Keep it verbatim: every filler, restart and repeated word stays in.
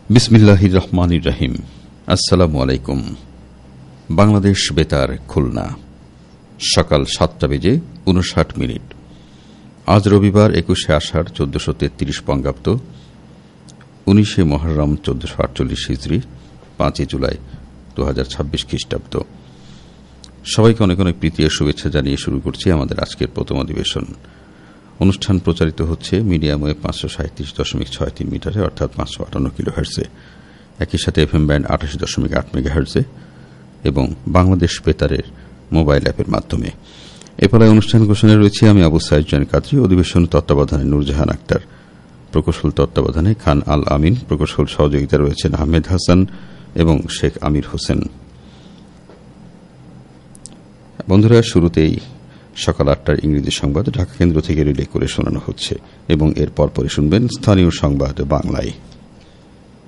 বিসমিল্লাহির রহমানির রহিম। আসসালামু আলাইকুম। বাংলাদেশ বেতার খুলনা, সকাল সাতটা বেজে উনষাট মিনিট। আজ রবিবার একুশে আষাঢ় চোদ্দশো তেত্রিশ বঙ্গাব্দ, উনিশে মহররম চোদ্দশো আটচল্লিশ হিজড়ি, পাঁচই জুলাই দু হাজার ছাব্বিশ খ্রিস্টাব্দ। সবাইকে অনেক অনেক প্রীতি ও শুভেচ্ছা জানিয়ে শুরু করছি আমাদের আজকের প্রথম অধিবেশন। অনুষ্ঠান প্রচারিত হচ্ছে মিডিয়াম ওয়েভ পাঁচশো সাঁত্রিশ দশমিক ছয় তিন মিটারে, অর্থাৎ পাঁচশো আটান্ন কিলো হার্জে, একই সাথে এফ এম ব্যান্ড আঠাশি দশমিক আট মেগা হার্জে এবং বাংলাদেশ বেতারের মোবাইল অ্যাপের মাধ্যমে। এ পলায় অনুষ্ঠান ঘোষণায় রয়েছে আমি আবু সাইদ জৈন কাদরি, অধিবেশন তত্ত্বাবধানে নূরজাহান আক্তার, প্রকৌশল তত্ত্বাবধানে খান আল আমিন, প্রকৌশল সহযোগিতা রয়েছেন আহমেদ হাসান এবং শেখ আমির হোসেন। বন্ধুরা, শুরুতেই সকাল আটটার ইংরেজি সংবাদ ঢাকা কেন্দ্র থেকে রিলে করে শোনানো হচ্ছে এবং এর পরপরই শুনবেন স্থানীয় সংবাদ বাংলায়।